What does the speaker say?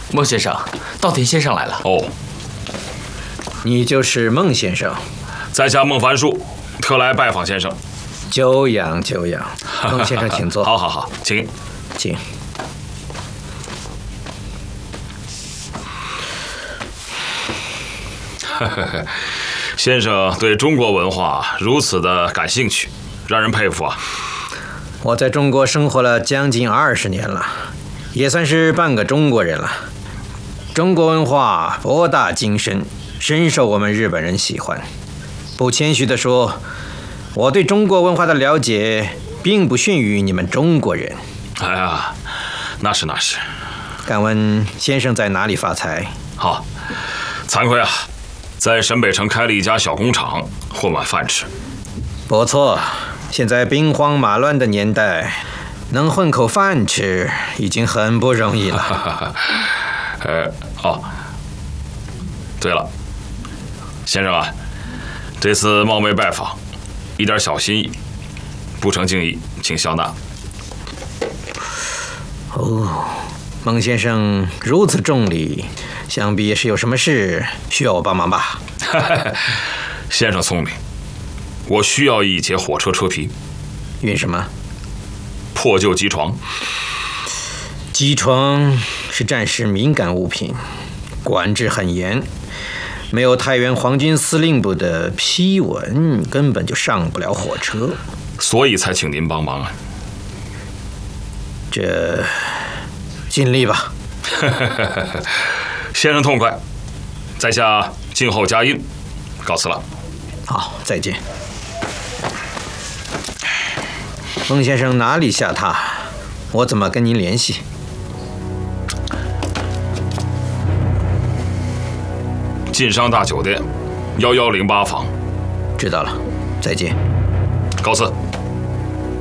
孟先生，稻田先生来了。 哦， 你就是孟先生？ 在下孟凡树，特来拜访先生。 久仰久仰，孟先生请坐。 好，请。先生对中国文化如此的感兴趣，让人佩服啊！ 我在中国生活了将近20年了，也算是半个中国人了。中国文化博大精深，深受我们日本人喜欢。不谦虚地说，我对中国文化的了解并不逊于你们中国人。 哎呀，那是。 敢问先生在哪里发财？ 好，惭愧啊，在沈北城开了一家小工厂，混碗饭吃。 不错，现在兵荒马乱的年代，能混口饭吃已经很不容易了。 对了，先生啊，这次冒昧拜访，一点小心意，不成敬意，请笑纳。 哦，孟先生如此重礼，想必也是有什么事需要我帮忙吧？ 先生聪明，我需要一节火车车皮。 运什么？ 破旧机床。 机床是战时敏感物品，管制很严，没有太原皇军司令部的批文，根本就上不了火车。 所以才请您帮忙啊。 这尽力吧。 先生痛快，在下静候佳音，告辞了。 好，再见。孟先生哪里下榻？我怎么跟您联系？ 晋商大酒店，1108房。 知道了，再见。 告辞。